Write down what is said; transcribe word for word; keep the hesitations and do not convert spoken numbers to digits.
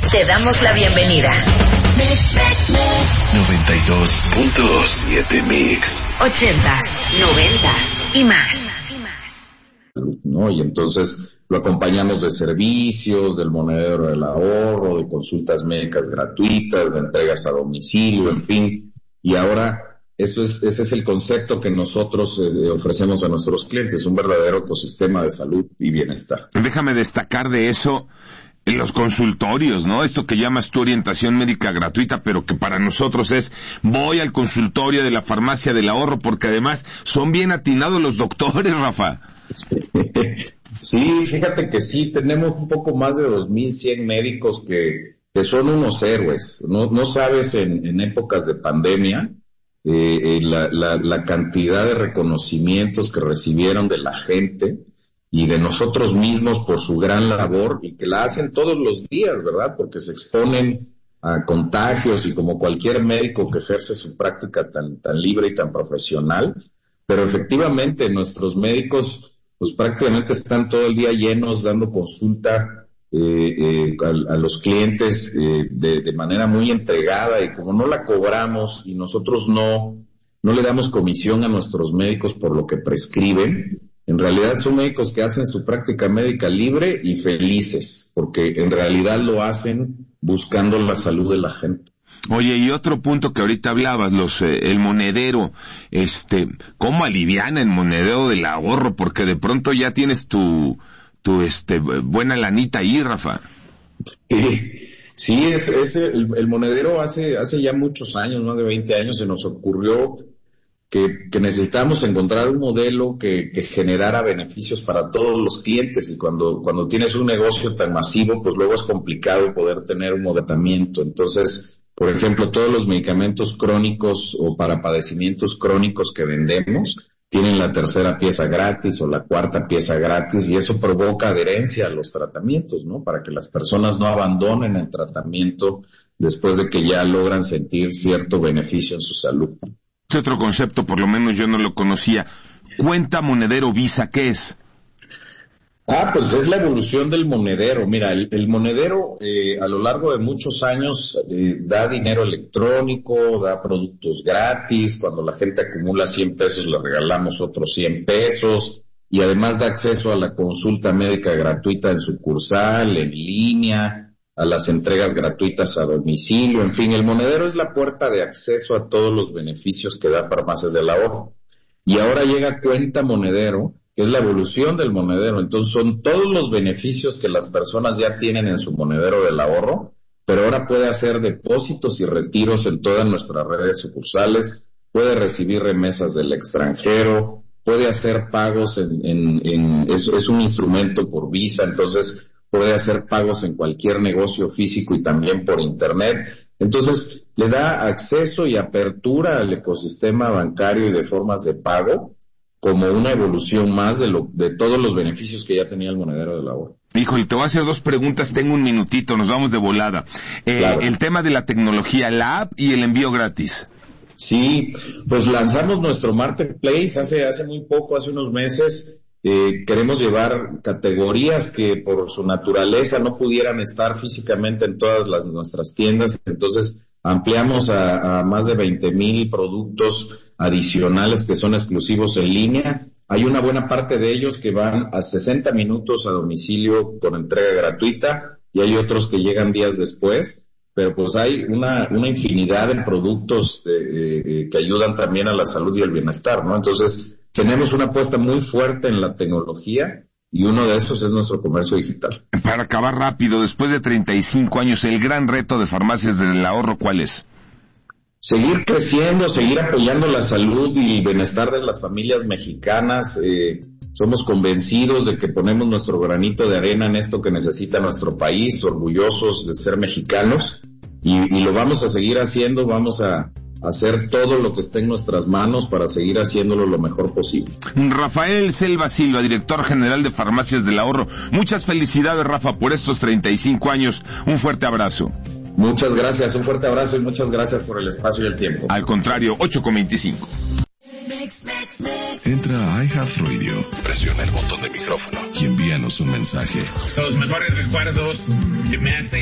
Te damos la bienvenida. noventa y dos punto siete Mix. Ochentas, noventas y más. ¿No? Y entonces lo acompañamos de servicios, del monedero del ahorro, de consultas médicas gratuitas, de entregas a domicilio, en fin. Y ahora, eso es, ese es el concepto que nosotros eh, ofrecemos a nuestros clientes, un verdadero ecosistema de salud y bienestar. Déjame destacar de eso en los consultorios, ¿no? Esto que llamas tu orientación médica gratuita, pero que para nosotros es, voy al consultorio de la farmacia del ahorro, porque además son bien atinados los doctores, Rafa. Sí, fíjate que sí, tenemos un poco más de dos mil cien médicos que, que son unos héroes. No, no sabes en, en épocas de pandemia eh, eh, la, la, la cantidad de reconocimientos que recibieron de la gente y de nosotros mismos por su gran labor, y que la hacen todos los días, ¿verdad? Porque se exponen a contagios, y como cualquier médico que ejerce su práctica tan, tan libre y tan profesional, pero efectivamente nuestros médicos pues prácticamente están todo el día llenos dando consulta eh, eh, a, a los clientes eh, de, de manera muy entregada, y como no la cobramos y nosotros no, no le damos comisión a nuestros médicos por lo que prescriben, en realidad son médicos que hacen su práctica médica libre y felices, porque en realidad lo hacen buscando la salud de la gente. Oye, y otro punto que ahorita hablabas, los eh, el monedero, este, ¿cómo aliviana el monedero del ahorro? Porque de pronto ya tienes tu, tu este, buena lanita ahí, Rafa. Sí, sí es, es el, el monedero hace, hace ya muchos años, más de veinte años, se nos ocurrió que, que necesitábamos encontrar un modelo que, que generara beneficios para todos los clientes, y cuando, cuando tienes un negocio tan masivo, pues luego es complicado poder tener un moderamiento. Entonces, por ejemplo, todos los medicamentos crónicos o para padecimientos crónicos que vendemos tienen la tercera pieza gratis o la cuarta pieza gratis, y eso provoca adherencia a los tratamientos, ¿no? Para que las personas no abandonen el tratamiento después de que ya logran sentir cierto beneficio en su salud. Este otro concepto, por lo menos yo no lo conocía. Cuenta monedero Visa, ¿qué es? Ah, pues es la evolución del monedero. Mira, el, el monedero eh, a lo largo de muchos años eh, da dinero electrónico, da productos gratis. Cuando la gente acumula cien pesos le regalamos otros cien pesos, y además da acceso a la consulta médica gratuita en sucursal, en línea, a las entregas gratuitas a domicilio. En fin, el monedero es la puerta de acceso a todos los beneficios que da Farmacias del Ahorro. Y ahora llega Cuenta Monedero, que es la evolución del monedero. Entonces son todos los beneficios que las personas ya tienen en su monedero del ahorro, pero ahora puede hacer depósitos y retiros en todas nuestras redes sucursales, puede recibir remesas del extranjero, puede hacer pagos en, en, en es, es un instrumento por Visa, entonces puede hacer pagos en cualquier negocio físico y también por internet. Entonces le da acceso y apertura al ecosistema bancario y de formas de pago, como una evolución más de lo de todos los beneficios que ya tenía el monedero del ahorro. Híjole, te voy a hacer dos preguntas, tengo un minutito, nos vamos de volada. Eh, claro. El tema de la tecnología, la app y el envío gratis. Sí, pues lanzamos nuestro marketplace hace hace muy poco, hace unos meses. Eh, queremos llevar categorías que por su naturaleza no pudieran estar físicamente en todas las nuestras tiendas, entonces ampliamos a, a más de veinte mil productos adicionales que son exclusivos en línea. Hay una buena parte de ellos que van a sesenta minutos a domicilio con entrega gratuita, y hay otros que llegan días después, pero pues hay una, una infinidad de productos eh, eh, que ayudan también a la salud y al bienestar, ¿no? Entonces, tenemos una apuesta muy fuerte en la tecnología, y uno de esos es nuestro comercio digital. Para acabar rápido, después de treinta y cinco años, el gran reto de Farmacias del Ahorro, ¿cuál es? Seguir creciendo, seguir apoyando la salud y el bienestar de las familias mexicanas. Eh, somos convencidos de que ponemos nuestro granito de arena en esto que necesita nuestro país, orgullosos de ser mexicanos, y, y lo vamos a seguir haciendo. Vamos a hacer todo lo que esté en nuestras manos para seguir haciéndolo lo mejor posible. Rafael Selva Silva, director general de Farmacias del Ahorro. Muchas felicidades, Rafa, por estos treinta y cinco años. Un fuerte abrazo. Muchas gracias, un fuerte abrazo y muchas gracias por el espacio y el tiempo. Al contrario, ocho con veinticinco. Entra a iHeartRadio, presiona el botón de micrófono y envíanos un mensaje. Los mejores recuerdos que me hace